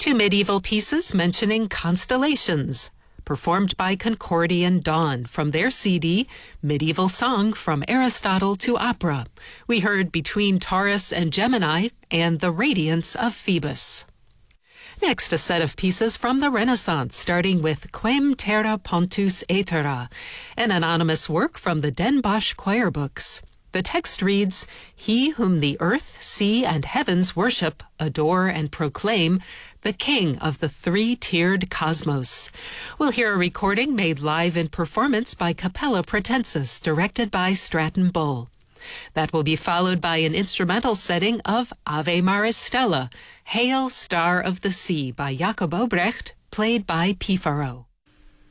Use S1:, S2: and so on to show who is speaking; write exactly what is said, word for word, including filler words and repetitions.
S1: Two medieval pieces mentioning constellations, performed by Concordian Dawn from their C D, Medieval Song from Aristotle to Opera. We heard Between Taurus and Gemini and The Radiance of Phoebus. Next, a set of pieces from the Renaissance, starting with Quem Terra Pontus Aetera, an anonymous work from the Den Bosch choir books. The text reads, "He whom the earth, sea, and heavens worship, adore, and proclaim, the king of the three-tiered cosmos." We'll hear a recording made live in performance by Capella Pratensis, directed by Stratton Bull. That will be followed by an instrumental setting of Ave Maris Stella, Hail, Star of the Sea by Jacob Obrecht, played by Pifaro.